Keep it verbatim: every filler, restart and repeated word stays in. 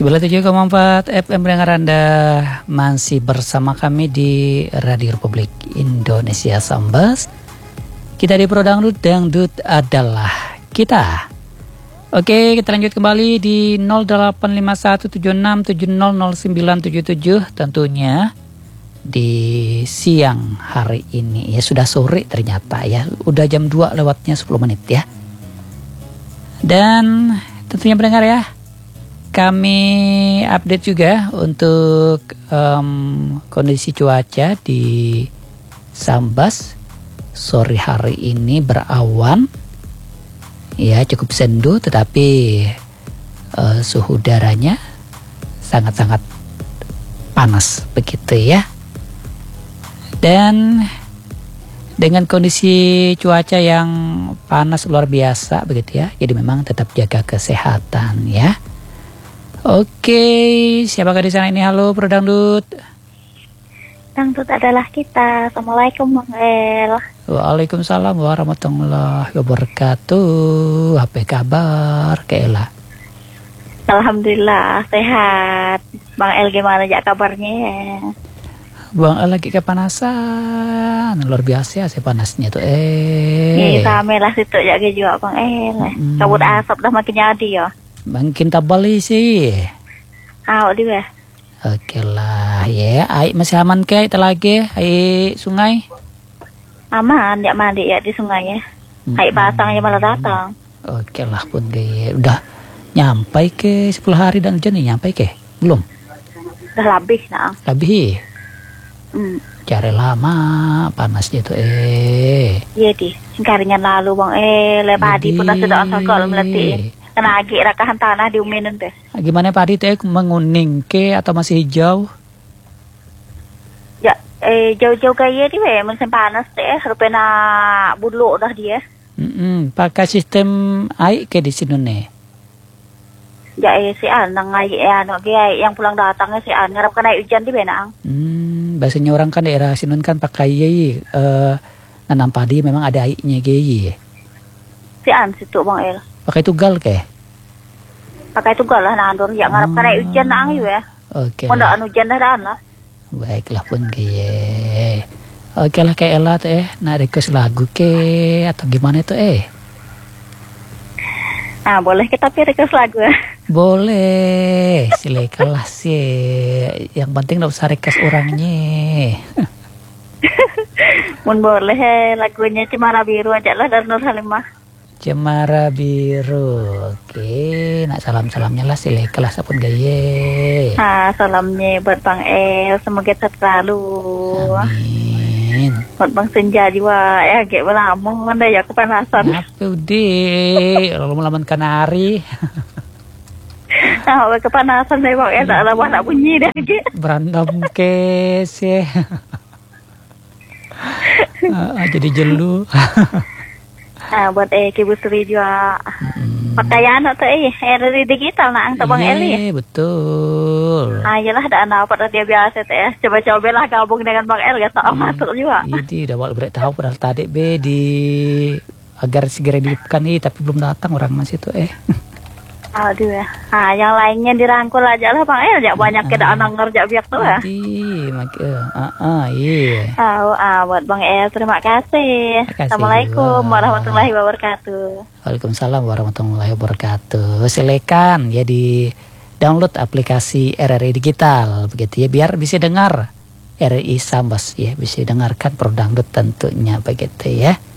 sembilan puluh tujuh koma empat F M pendengar Anda masih bersama kami di Radio Republik Indonesia Sambas. Kita di Pro Dangdut, Dangdut adalah kita. Oke, kita lanjut kembali di nol delapan lima satu tujuh enam tujuh nol nol sembilan tujuh tujuh tentunya di siang hari ini. Ya sudah sore ternyata ya, udah jam dua lewatnya sepuluh menit ya. Dan tentunya pendengar ya, kami update juga untuk um, kondisi cuaca di Sambas. Sore hari ini berawan, ya cukup sendu, tetapi uh, suhu udaranya sangat-sangat panas begitu ya. Dan dengan kondisi cuaca yang panas luar biasa begitu ya, jadi memang tetap jaga kesehatan ya. Oke, siapakah di sana ini? Halo, Pro Dangdut. Dangdut adalah kita. Assalamualaikum Bang El. Waalaikumsalam warahmatullahi wabarakatuh. Apa kabar, Kela? Alhamdulillah sehat. Bang El gimana ya kabarnya? Bang El lagi kepanasan, luar biasa sih panasnya tuh. Eh. Iya, sama lah situ ya juga Bang El. Hmm. Kabut asap dah makin jadi ya. Makin tabal sih. Ah, dia. Oke lah ya, air masih aman ke kita lagi, air sungai? Aman, ya mandi ya di sungai ya. Hmm. Air pasangnya malah datang. Oke lah pun gaya, udah nyampai ke sepuluh hari dan hujan nih, nyampai ke? Belum? Udah lebih nah. Lebih? Hmm. Cari lama panasnya tuh eh. Iya di, singkaringan lalu Bang El, padi pun sudah asal melati. Kena agi rakahan tanah di uminin teh. Gimana padi teh, menguning ke atau masih hijau? Ya, eh jauh-jauh kayak dia weh, musim panas teh, rupanya bulu dah dia. Mm-mm, pakai sistem air ke di sini nih. Ya eh si an nang air anu ge yang pulang datangnya si an ngarep kena hujan di benang. Hmm, biasanya orang kan daerah sini kan pakai ye uh, nanam padi memang ada airnya ge. Si an situ Bang El. Pakai tugal ke? Pakai tugal lah nandur ya ngarep oh. Kena hujan nang ya. Oke. Pondok anu hujan dah lah. Baiklah pun ge. Oke lah kayak Ella tuh eh, nak request lagu ke atau gimana tuh eh? Nah boleh kita request lagu ya? Boleh, silakan lah sih. Yang penting nggak usah request orangnya. Mun boleh lagunya Cemara Biru aja lah dari Nur Halimah. Cemara Biru, oke. Nak salam-salamnya lah silakan lah sapun gaya. Ah salamnya buat Bang El, semoga sehat selalu. Amin. Buat Bang Senja juga ya, kayak belamun dah ya kepanasan. Apa udah, lalu melaman kanari. Nah, kepanasan deh Bang El, tak ada nak bunyi dah ke. Berandam ke sih. uh, jadi jelu. Nah, buat eh Ibu Sri juga. Hmm. Pakaian atau eh dari digital nah ang Bang Eli. Iya, betul. Ah, iyalah ada anak pada dia biasa teh ya. Coba-coba lah gabung dengan Bang El gak tahu masuk juga. Iya, udah boleh tahu padahal tadi be di agar segera dihidupkan nih tapi belum datang orang masih itu eh. Aduh ya. Ah, yang lainnya dirangkul aja lah Bang El, ya banyak ke anak ngerja biak tuh ya. Iya, mak ah ah iya. Ah, ah buat Bang El terima kasih. Assalamualaikum warahmatullahi wabarakatuh. Waalaikumsalam warahmatullahi wabarakatuh. Silakan ya di download aplikasi R R I Digital begitu ya biar bisa dengar R R I Sambas ya, bisa dengarkan Pro Dangdut tentunya begitu ya.